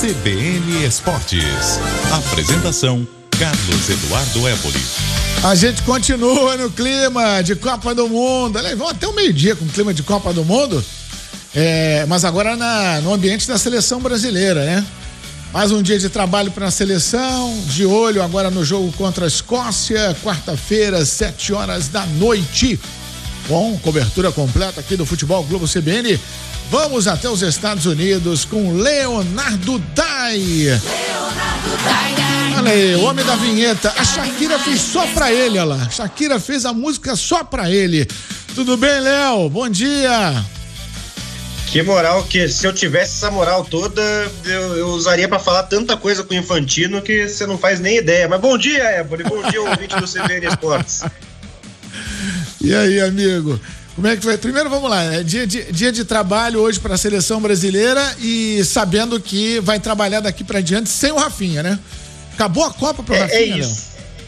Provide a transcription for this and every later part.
CBN Esportes. Apresentação: Carlos Eduardo Éboli. A gente continua no clima de Copa do Mundo. Vamos até o meio-dia com o clima de Copa do Mundo. Mas agora no ambiente da seleção brasileira, né? Mais um dia de trabalho para a seleção, de olho agora no jogo contra a Escócia, quarta-feira, 7h, com cobertura completa aqui do Futebol Globo CBN. Vamos até os Estados Unidos com Leonardo Dai. Olha aí, o homem da vinheta. A Shakira fez só pra ele, olha lá. Shakira fez a música só pra ele. Tudo bem, Léo? Bom dia. Que moral, que se eu tivesse essa moral toda, eu usaria pra falar tanta coisa com o Infantino que você não faz nem ideia. Mas bom dia, Éboli. Bom dia, ouvinte do CBN Esportes. E aí, amigo? Como é que foi? Primeiro, vamos lá, dia de trabalho hoje para a seleção brasileira e sabendo que vai trabalhar daqui para diante sem o Rafinha, né? Acabou a Copa pro Rafinha, é isso.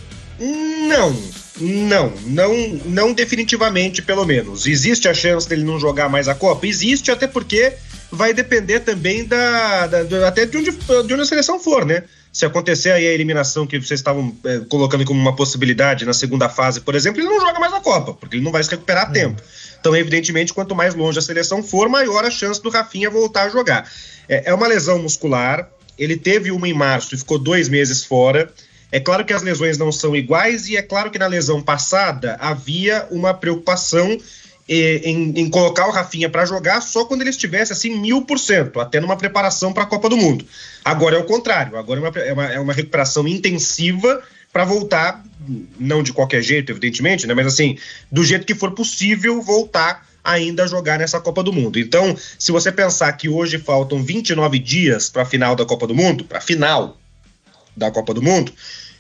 Não definitivamente, pelo menos. Existe a chance dele não jogar mais a Copa? Existe, até porque vai depender também até de onde a seleção for, né? Se acontecer aí a eliminação que vocês estavam colocando como uma possibilidade na segunda fase, por exemplo, ele não joga mais a Copa, porque ele não vai se recuperar a tempo. Então, evidentemente, quanto mais longe a seleção for, maior a chance do Rafinha voltar a jogar. É uma lesão muscular, ele teve uma em março e ficou 2 meses fora. É claro que as lesões não são iguais e é claro que na lesão passada havia uma preocupação em colocar o Rafinha para jogar só quando ele estivesse assim 1000%, até numa preparação para a Copa do Mundo. Agora é o contrário, agora é uma recuperação intensiva para voltar, não de qualquer jeito, evidentemente, né? Mas assim, do jeito que for possível voltar ainda a jogar nessa Copa do Mundo. Então, se você pensar que hoje faltam 29 dias para a final da Copa do Mundo, para a final da Copa do Mundo,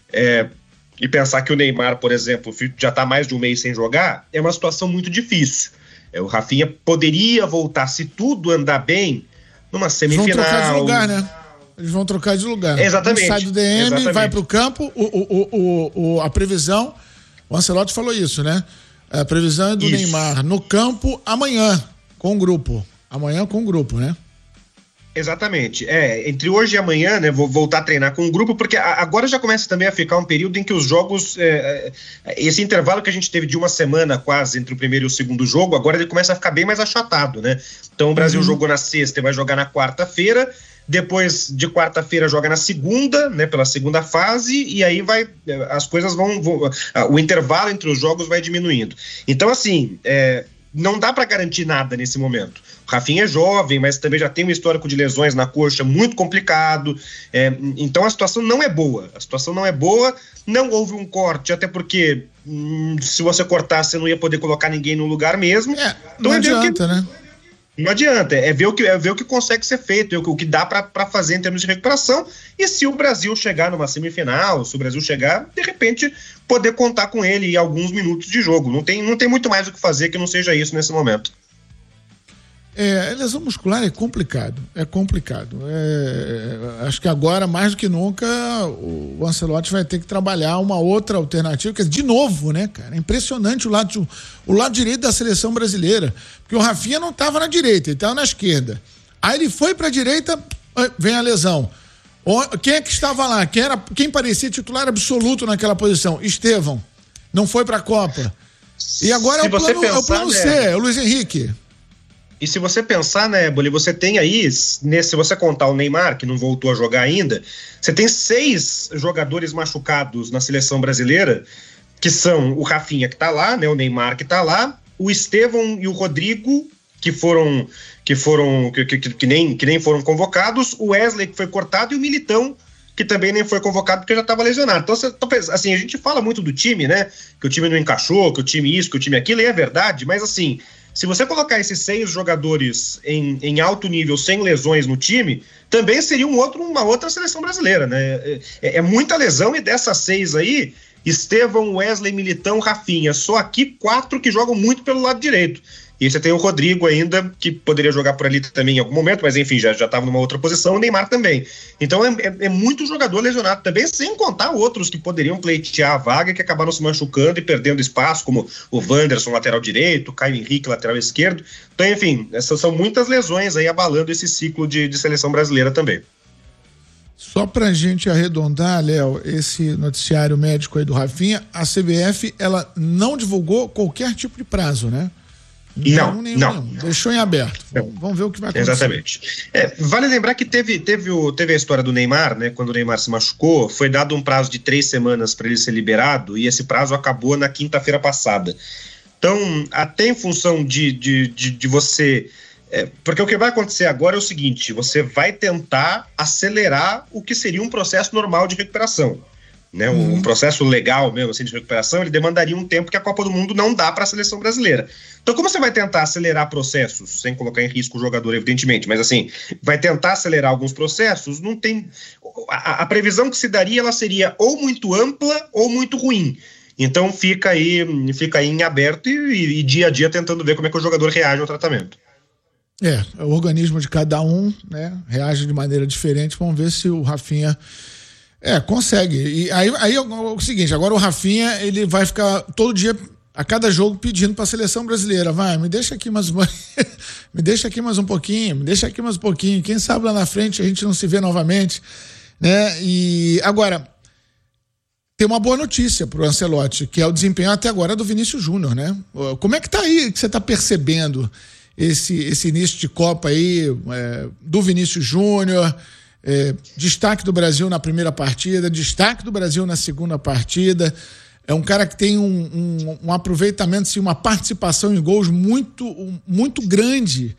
e pensar que o Neymar, por exemplo, já está mais de um mês sem jogar, é uma situação muito difícil. O Rafinha poderia voltar, se tudo andar bem, numa semifinal. Vão trocar de lugar, né? Eles vão trocar de lugar. Exatamente. Um sai do DM, vai para o campo, a previsão, o Ancelotti falou isso, né? A previsão é do Neymar no campo amanhã, com o grupo. Amanhã com o grupo, né? Exatamente, entre hoje e amanhã, né, vou voltar a treinar com o grupo, porque agora já começa também a ficar um período em que os jogos, esse intervalo que a gente teve de uma semana quase entre o primeiro e o segundo jogo, agora ele começa a ficar bem mais achatado, né? Então o Brasil jogou na sexta e vai jogar na quarta-feira, depois de quarta-feira joga na segunda, né, pela segunda fase, e aí as coisas vão o intervalo entre os jogos vai diminuindo. Então assim, não dá para garantir nada nesse momento. O Rafinha é jovem, mas também já tem um histórico de lesões na coxa muito complicado. Então a situação não é boa. Não houve um corte, até porque se você cortar, você não ia poder colocar ninguém no lugar mesmo. Então, não adianta, né? Não adianta, é ver o que consegue ser feito, o que dá para fazer em termos de recuperação, e se o Brasil chegar numa semifinal, se o Brasil chegar, de repente, poder contar com ele em alguns minutos de jogo. Não tem muito mais o que fazer que não seja isso nesse momento. Lesão muscular é complicado. Acho que agora, mais do que nunca, o Ancelotti vai ter que trabalhar uma outra alternativa, que de novo, né, cara? É impressionante o lado direito da seleção brasileira, porque o Rafinha não estava na direita, ele estava na esquerda. Aí ele foi para a direita, vem a lesão. Quem é que estava lá? Quem parecia titular absoluto naquela posição? Estevão. Não foi para a Copa. E agora é o plano C, é o Luiz Henrique. E se você pensar, né, Éboli, você tem aí, se você contar o Neymar, que não voltou a jogar ainda, você tem 6 jogadores machucados na seleção brasileira, que são o Rafinha, que tá lá, né, o Neymar, que tá lá, o Estevão e o Rodrigo, que nem foram convocados, o Wesley, que foi cortado, e o Militão, que também nem foi convocado porque já estava lesionado. Então, assim, a gente fala muito do time, né, que o time não encaixou, que o time isso, que o time aquilo, e é verdade, mas assim, se você colocar esses 6 jogadores em alto nível, sem lesões no time, também seria uma outra seleção brasileira, né? É muita lesão, e dessas 6 aí, Estevão, Wesley, Militão, Rafinha, só aqui 4 que jogam muito pelo lado direito. E você tem o Rodrigo ainda, que poderia jogar por ali também em algum momento, mas enfim, já estava numa outra posição, o Neymar também. Então é muito jogador lesionado também, sem contar outros que poderiam pleitear a vaga, que acabaram se machucando e perdendo espaço, como o Wanderson, lateral direito, o Caio Henrique, lateral esquerdo. Então, enfim, essas são muitas lesões aí abalando esse ciclo de seleção brasileira também. Só pra gente arredondar, Léo, esse noticiário médico aí do Rafinha, a CBF, ela não divulgou qualquer tipo de prazo, né? Não. Deixou em aberto. Vamos ver o que vai acontecer. Exatamente. Vale lembrar que teve a história do Neymar, né? Quando o Neymar se machucou, foi dado um prazo de 3 semanas para ele ser liberado e esse prazo acabou na quinta-feira passada. Então, até em função de você... porque o que vai acontecer agora é o seguinte, você vai tentar acelerar o que seria um processo normal de recuperação. Né, um processo legal mesmo assim, de recuperação, ele demandaria um tempo que a Copa do Mundo não dá para a seleção brasileira. Então, como você vai tentar acelerar processos, sem colocar em risco o jogador, evidentemente, mas assim, vai tentar acelerar alguns processos, não tem... A previsão que se daria, ela seria ou muito ampla ou muito ruim. Então, fica aí em aberto e dia a dia tentando ver como é que o jogador reage ao tratamento. O organismo de cada um, né, reage de maneira diferente. Vamos ver se o Rafinha... consegue. E aí é o seguinte, agora o Rafinha, ele vai ficar todo dia, a cada jogo, pedindo para a seleção brasileira, me deixa aqui mais me deixa aqui mais um pouquinho, quem sabe lá na frente a gente não se vê novamente, né? E agora, tem uma boa notícia pro Ancelotti, que é o desempenho até agora do Vinícius Júnior, né? Como é que tá aí, que você tá percebendo esse início de Copa aí, do Vinícius Júnior? Destaque do Brasil na primeira partida, destaque do Brasil na segunda partida. É um cara que tem um aproveitamento, assim, uma participação em gols muito grande,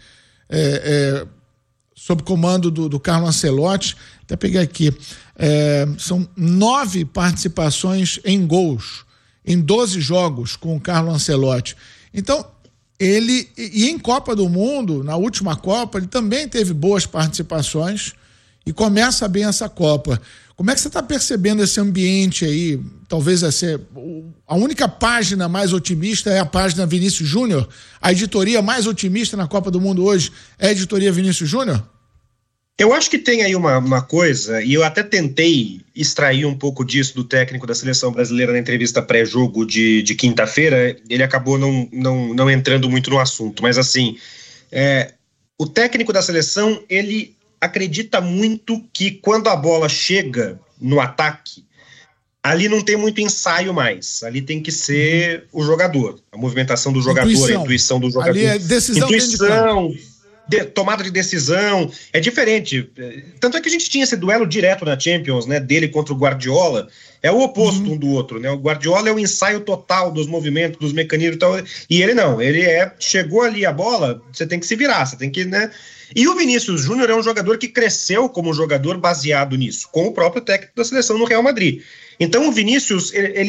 sob comando do Carlo Ancelotti. Até peguei aqui, são 9 participações em gols em 12 jogos com o Carlo Ancelotti. Então, e em Copa do Mundo, na última Copa, ele também teve boas participações e começa bem essa Copa. Como é que você está percebendo esse ambiente aí? Talvez a única página mais otimista é a página Vinícius Júnior? A editoria mais otimista na Copa do Mundo hoje é a editoria Vinícius Júnior? Eu acho que tem aí uma coisa, e eu até tentei extrair um pouco disso do técnico da seleção brasileira na entrevista pré-jogo de quinta-feira. Ele acabou não entrando muito no assunto, mas assim, o técnico da seleção, ele acredita muito que quando a bola chega no ataque, ali não tem muito ensaio mais. Ali tem que ser o jogador, a movimentação do jogador, a intuição do jogador. Ali é decisão, tomada de decisão, é diferente. Tanto é que a gente tinha esse duelo direto na Champions, né, dele contra o Guardiola, é o oposto um do outro, né? O Guardiola é o ensaio total dos movimentos, dos mecanismos e tal, e ele não, chegou ali a bola, você tem que se virar, você tem que, né? E o Vinícius Júnior é um jogador que cresceu como jogador baseado nisso, com o próprio técnico da seleção no Real Madrid. Então o Vinícius,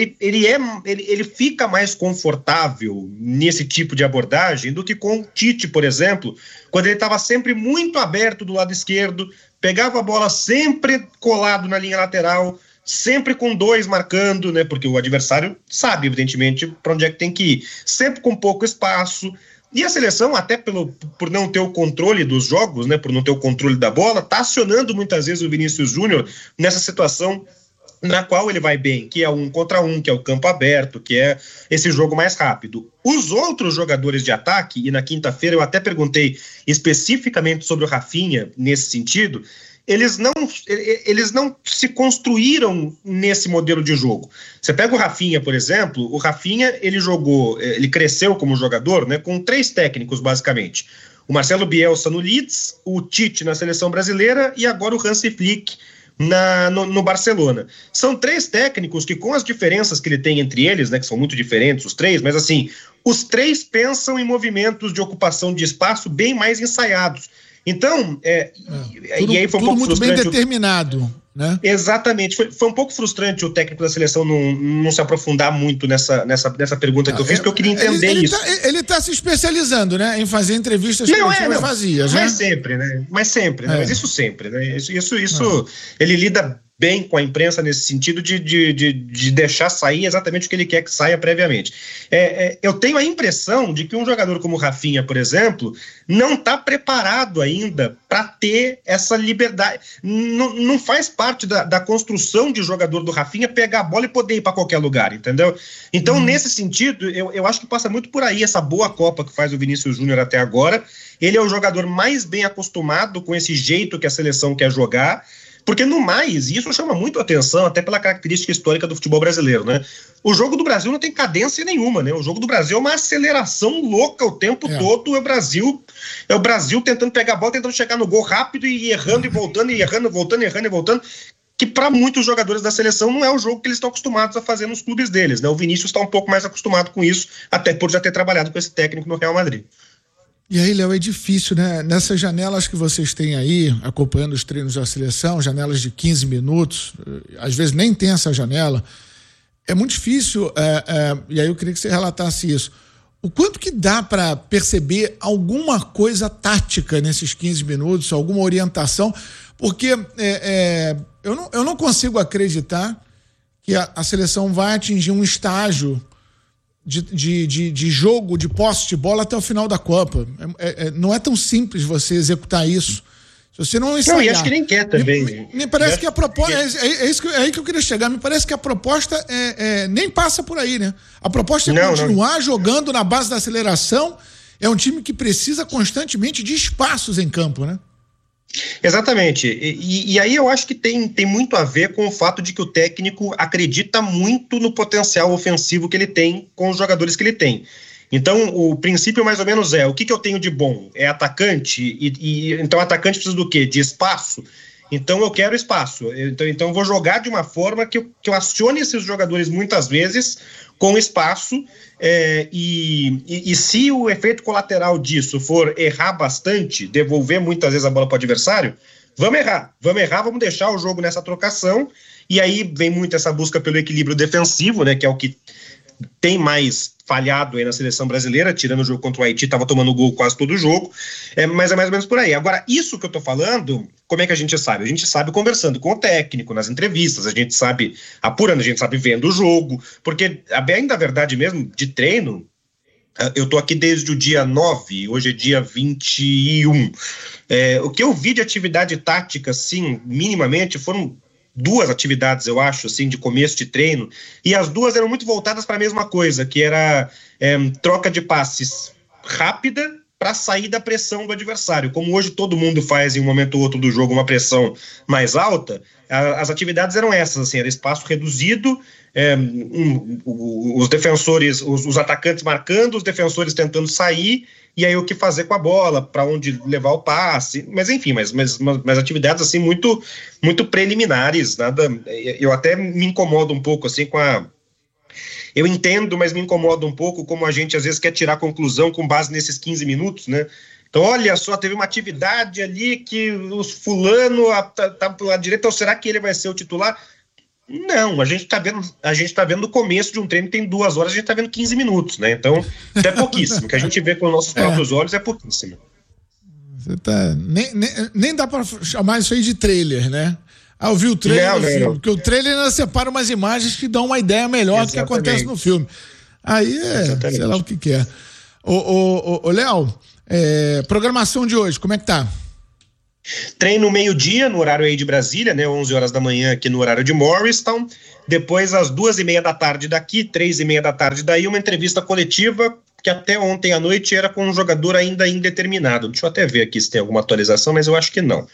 ele fica mais confortável nesse tipo de abordagem do que com o Tite, por exemplo, quando ele estava sempre muito aberto do lado esquerdo, pegava a bola sempre colado na linha lateral, sempre com 2 marcando, né? Porque o adversário sabe, evidentemente, para onde é que tem que ir. Sempre com pouco espaço. E a seleção, até por não ter o controle dos jogos, né, por não ter o controle da bola, está acionando muitas vezes o Vinícius Júnior nessa situação na qual ele vai bem, que é 1 contra 1, que é o campo aberto, que é esse jogo mais rápido. Os outros jogadores de ataque, e na quinta-feira eu até perguntei especificamente sobre o Rafinha nesse sentido, eles não se construíram nesse modelo de jogo. Você pega o Rafinha, por exemplo, o Rafinha, ele cresceu como jogador, né, com 3 técnicos, basicamente. O Marcelo Bielsa no Leeds, o Tite na seleção brasileira e agora o Hansi Flick no Barcelona. São 3 técnicos que, com as diferenças que ele tem entre eles, né, que são muito diferentes os 3, mas assim, os 3 pensam em movimentos de ocupação de espaço bem mais ensaiados. Então, e aí foi um pouco muito bem determinado, né? Exatamente. Foi um pouco frustrante o técnico da seleção não se aprofundar muito nessa pergunta que eu fiz, porque eu queria entender isso. Ele está se especializando, né, em fazer entrevistas que ele fazia, já. Mas sempre, né? Mas isso sempre, né? Isso ele lida bem com a imprensa nesse sentido de deixar sair exatamente o que ele quer que saia previamente. Eu tenho a impressão de que um jogador como o Rafinha, por exemplo, não está preparado ainda para ter essa liberdade. Não faz parte da construção de jogador do Rafinha pegar a bola e poder ir para qualquer lugar, entendeu? Então, nesse sentido, eu acho que passa muito por aí essa boa Copa que faz o Vinícius Júnior até agora. Ele é o jogador mais bem acostumado com esse jeito que a seleção quer jogar, Porque no mais, e isso chama muito atenção, até pela característica histórica do futebol brasileiro, né? O jogo do Brasil não tem cadência nenhuma, né? O jogo do Brasil é uma aceleração louca o tempo todo. É o Brasil tentando pegar a bola, tentando chegar no gol rápido e errando e voltando, e errando, voltando, errando e voltando. Que para muitos jogadores da seleção não é o jogo que eles estão acostumados a fazer nos clubes deles, né? O Vinícius está um pouco mais acostumado com isso, até por já ter trabalhado com esse técnico no Real Madrid. E aí, Léo, é difícil, né? Nessas janelas que vocês têm aí, acompanhando os treinos da seleção, janelas de 15 minutos, às vezes nem tem essa janela, é muito difícil, e aí eu queria que você relatasse isso. O quanto que dá para perceber alguma coisa tática nesses 15 minutos, alguma orientação? Porque eu não consigo acreditar que a seleção vai atingir um estágio de jogo, de posse de bola até o final da Copa. Não é tão simples você executar isso. Se você não ensaiar... Não, e acho que nem quer também. Me parece que a proposta... É aí que eu queria chegar. Me parece que a proposta nem passa por aí, né? A proposta é continuar jogando na base da aceleração. É um time que precisa constantemente de espaços em campo, né? Exatamente, e aí eu acho que tem muito a ver com o fato de que o técnico acredita muito no potencial ofensivo que ele tem com os jogadores que ele tem. Então o princípio mais ou menos o que eu tenho de bom? É atacante, então atacante precisa do quê? De espaço. Então eu quero espaço, então eu vou jogar de uma forma que eu acione esses jogadores muitas vezes com espaço, e se o efeito colateral disso for errar bastante, devolver muitas vezes a bola para o adversário, vamos errar, vamos deixar o jogo nessa trocação, e aí vem muito essa busca pelo equilíbrio defensivo, né, que é o que tem mais falhado aí na seleção brasileira, tirando o jogo contra o Haiti, estava tomando gol quase todo o jogo, mas é mais ou menos por aí. Agora, isso que eu tô falando, como é que a gente sabe? A gente sabe conversando com o técnico, nas entrevistas, a gente sabe apurando, a gente sabe vendo o jogo, porque, bem da verdade mesmo, de treino, eu tô aqui desde o dia 9, hoje é dia 21. O que eu vi de atividade tática, assim, minimamente, foram 2 atividades, eu acho, assim, de começo de treino, e as 2 eram muito voltadas para a mesma coisa, que era troca de passes rápida para sair da pressão do adversário. Como hoje todo mundo faz em um momento ou outro do jogo uma pressão mais alta, as atividades eram essas, assim, era espaço reduzido, os defensores, os atacantes marcando, os defensores tentando sair, e aí o que fazer com a bola, para onde levar o passe, mas enfim, mas atividades assim muito, muito preliminares, nada. Eu até me incomodo um pouco assim eu entendo, mas me incomoda um pouco como a gente às vezes quer tirar conclusão com base nesses 15 minutos, né? Então, olha só, teve uma atividade ali que os fulano tá pela direita, ou será que ele vai ser o titular? Não, a gente tá vendo o começo de um treino, tem 2 horas, a gente tá vendo 15 minutos, né? Então, é pouquíssimo. O que a gente vê com os nossos próprios olhos é pouquíssimo. Você nem dá pra chamar isso aí de trailer, né? Eu vi o trailer do filme, porque o trailer ainda separa umas imagens que dão uma ideia melhor do que acontece no filme. Aí sei lá o que é. Ô Léo, programação de hoje, como é que tá? Treino meio-dia, no horário aí de Brasília, né, 11 horas da manhã aqui no horário de Morristown, depois às 2:30 da tarde daqui, 3:30 da tarde daí, uma entrevista coletiva que até ontem à noite era com um jogador ainda indeterminado. Deixa eu até ver aqui se tem alguma atualização, mas eu acho que não.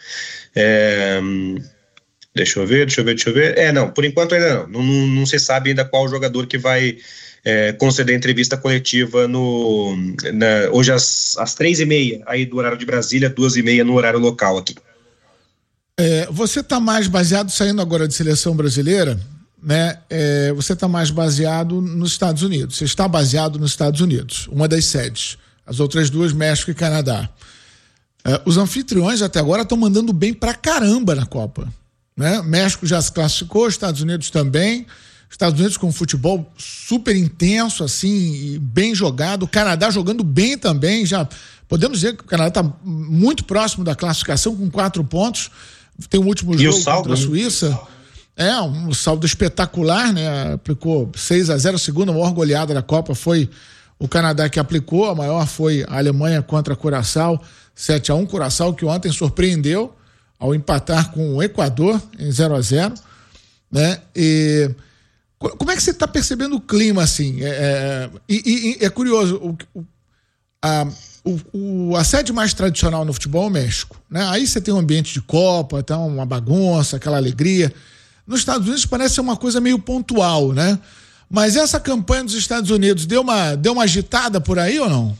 Deixa eu ver. Não, por enquanto ainda não se sabe ainda qual jogador que vai conceder entrevista coletiva hoje às 3:30 aí do horário de Brasília, 2:30 no horário local aqui. Você está mais baseado, saindo agora de seleção brasileira, né? Você está mais baseado nos Estados Unidos. Você está baseado nos Estados Unidos, uma das sedes. As outras 2, México e Canadá. Os anfitriões até agora estão mandando bem pra caramba na Copa, né? México já se classificou, Estados Unidos também. Estados Unidos com um futebol super intenso, assim, e bem jogado. O Canadá jogando bem também. Já podemos dizer que o Canadá está muito próximo da classificação, com 4 pontos. Tem o último jogo contra a Suíça. Um saldo espetacular, né? Aplicou 6-0. A segunda maior goleada da Copa foi o Canadá que aplicou. A maior foi a Alemanha contra a Curaçao, 7-1. Curaçao que ontem surpreendeu ao empatar com o Equador em 0-0, né? Como é que você está percebendo o clima, assim? É curioso, a sede mais tradicional no futebol é o México, né? Aí você tem um ambiente de Copa, tá uma bagunça, aquela alegria. Nos Estados Unidos parece ser uma coisa meio pontual, né? Mas essa campanha dos Estados Unidos deu uma agitada por aí ou não?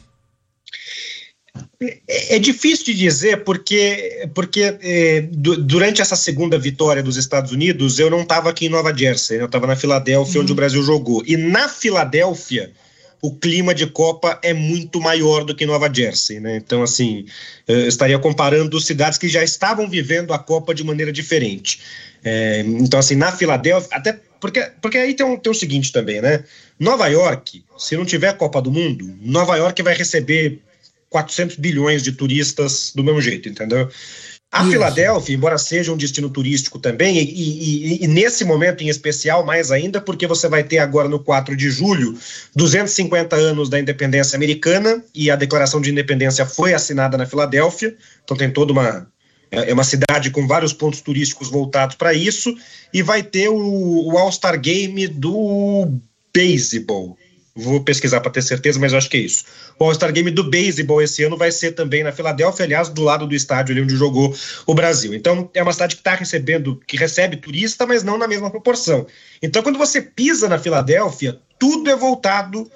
É difícil de dizer porque durante essa segunda vitória dos Estados Unidos eu não estava aqui em Nova Jersey, eu estava na Filadélfia, onde o Brasil jogou. E na Filadélfia o clima de Copa é muito maior do que Nova Jersey, né? Então, assim, eu estaria comparando cidades que já estavam vivendo a Copa de maneira diferente. Então, assim, na Filadélfia, até porque aí tem o seguinte também, né? Nova York, se não tiver Copa do Mundo, Nova York vai receber 400 bilhões de turistas do mesmo jeito, entendeu? A Filadélfia, embora seja um destino turístico também, e nesse momento em especial, mais ainda, porque você vai ter agora no 4 de julho 250 anos da independência americana, e a Declaração de Independência foi assinada na Filadélfia, então tem toda uma cidade com vários pontos turísticos voltados para isso, e vai ter o All-Star Game do beisebol. Vou pesquisar para ter certeza, mas eu acho que é isso. O All-Star Game do beisebol esse ano vai ser também na Filadélfia, aliás, do lado do estádio ali onde jogou o Brasil. Então, é uma cidade que recebe turista, mas não na mesma proporção. Então, quando você pisa na Filadélfia, tudo é voltado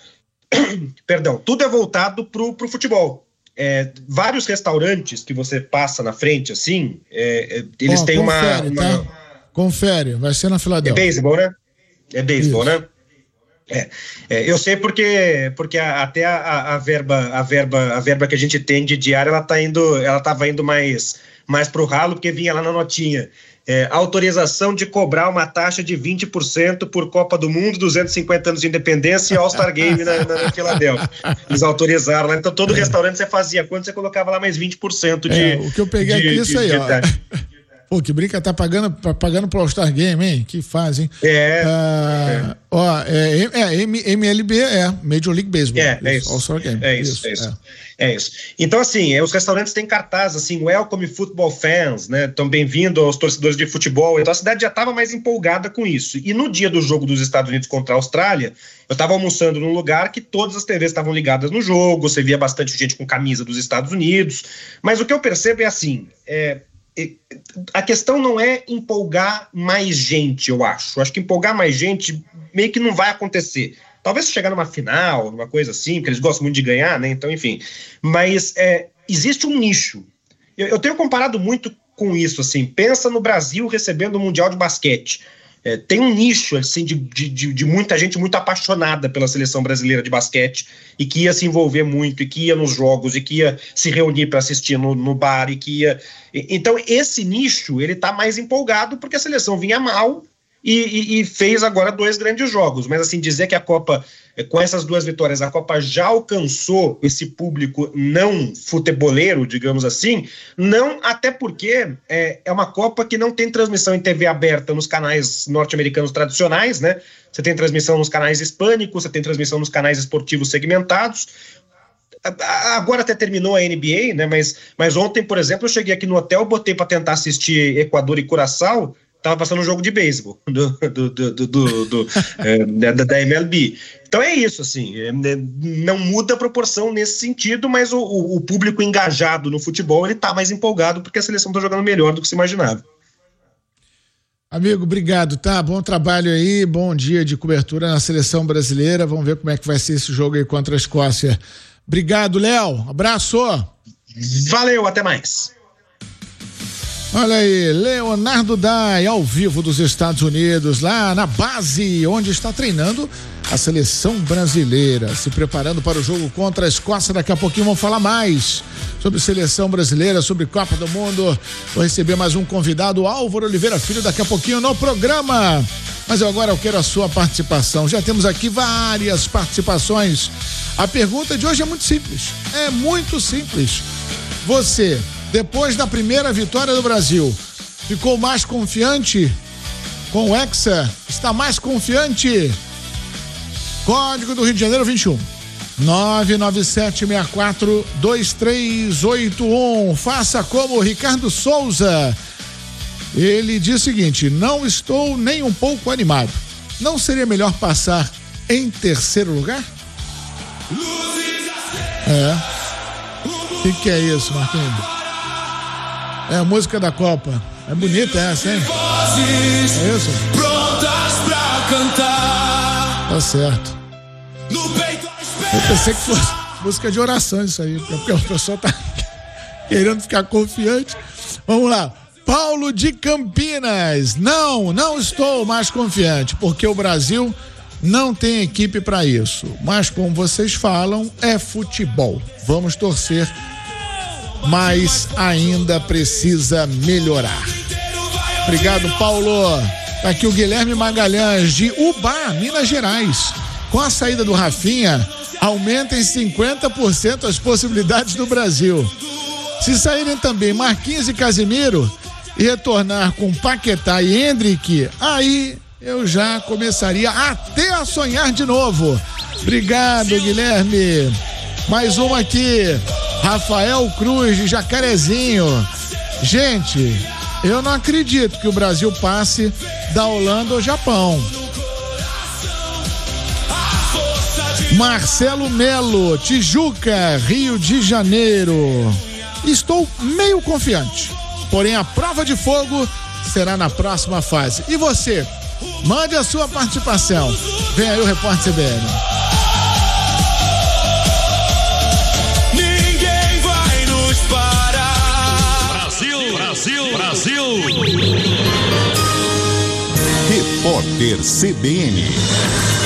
pro futebol. Vários restaurantes que você passa na frente, assim, eles têm confere, tá? Confere, vai ser na Filadélfia. É beisebol, né? É beisebol, né? Eu sei porque até a verba que a gente tem de diária, ela estava indo mais pro ralo, porque vinha lá na notinha. Autorização de cobrar uma taxa de 20% por Copa do Mundo, 250 anos de independência e All-Star Game na Filadélfia. Eles autorizaram lá, então todo restaurante você fazia quando você colocava lá mais 20% de... O que eu peguei aqui é isso aí, ó. Pô, que brinca, tá pagando pro All-Star Game, hein? Que faz, hein? MLB, Major League Baseball. Isso. All-Star Game. É isso. Então, assim, os restaurantes têm cartaz, assim, Welcome Football Fans, né? Então, bem-vindo aos torcedores de futebol. Então, a cidade já estava mais empolgada com isso. E no dia do jogo dos Estados Unidos contra a Austrália, eu estava almoçando num lugar que todas as TVs estavam ligadas no jogo, você via bastante gente com camisa dos Estados Unidos. Mas o que eu percebo é assim, a questão não é empolgar mais gente, eu acho. Eu acho que empolgar mais gente meio que não vai acontecer. Talvez se chegar numa final, numa coisa assim, porque eles gostam muito de ganhar, né? Então, enfim. Mas existe um nicho. Eu tenho comparado muito com isso, assim. Pensa no Brasil recebendo o Mundial de Basquete. Tem um nicho, assim, de muita gente muito apaixonada pela seleção brasileira de basquete e que ia se envolver muito, e que ia nos jogos, e que ia se reunir para assistir no bar, e que ia... Então, esse nicho, ele tá mais empolgado porque a seleção vinha mal e fez agora 2 grandes jogos. Mas, assim, dizer que a Copa, com essas 2 vitórias, a Copa já alcançou esse público não futeboleiro, digamos assim, não, até porque é uma Copa que não tem transmissão em TV aberta nos canais norte-americanos tradicionais, né? Você tem transmissão nos canais hispânicos, você tem transmissão nos canais esportivos segmentados. Agora até terminou a NBA, né? Mas ontem, por exemplo, eu cheguei aqui no hotel, botei para tentar assistir Equador e Curaçao, tava passando um jogo de beisebol da MLB. Então é isso, assim, não muda a proporção nesse sentido, mas o público engajado no futebol, ele tá mais empolgado porque a seleção tá jogando melhor do que se imaginava. Amigo, obrigado, tá? Bom trabalho aí, bom dia de cobertura na seleção brasileira. Vamos ver como é que vai ser esse jogo aí contra a Escócia. Obrigado, Léo. Abraço. Valeu, até mais. Olha aí, Leonardo Dai, ao vivo dos Estados Unidos, lá na base, onde está treinando a seleção brasileira, se preparando para o jogo contra a Escócia. Daqui a pouquinho vamos falar mais sobre seleção brasileira, sobre Copa do Mundo. Vou receber mais um convidado, Álvaro Oliveira Filho, daqui a pouquinho no programa. Mas agora eu quero a sua participação. Já temos aqui várias participações. A pergunta de hoje é muito simples. Você, depois da primeira vitória do Brasil, ficou mais confiante com o Hexa? Está mais confiante? Código do Rio de Janeiro 21 997642381. Faça como o Ricardo Souza. Ele diz o seguinte: não estou nem um pouco animado. Não seria melhor passar em terceiro lugar? Que é isso, Marquinhos? É a música da Copa. É bonita essa, hein? É isso? Prontas pra cantar. Tá certo. Eu pensei que fosse música de oração isso aí, porque o pessoal tá querendo ficar confiante. Vamos lá. Paulo de Campinas. Não estou mais confiante, porque o Brasil não tem equipe para isso. Mas como vocês falam, é futebol. Vamos torcer, mas ainda precisa melhorar. Obrigado, Paulo. Tá aqui o Guilherme Magalhães, de Ubá, Minas Gerais. Com a saída do Rafinha, aumenta em 50% as possibilidades do Brasil. Se saírem também Marquinhos e Casemiro e retornar com Paquetá e Endrick, aí eu já começaria até a sonhar de novo. Obrigado, Guilherme. Mais uma aqui, Rafael Cruz, de Jacarezinho. Gente, eu não acredito que o Brasil passe da Holanda ao Japão. Marcelo Melo, Tijuca, Rio de Janeiro. Estou meio confiante, porém a prova de fogo será na próxima fase. E você? Mande a sua participação. Vem aí o Repórter CBN. Ninguém vai nos parar. Brasil. Repórter CBN.